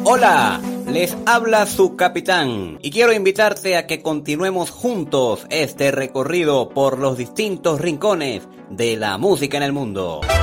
Hola, les habla su capitán y quiero invitarte a que continuemos juntos este recorrido por los distintos rincones de la música en el mundo.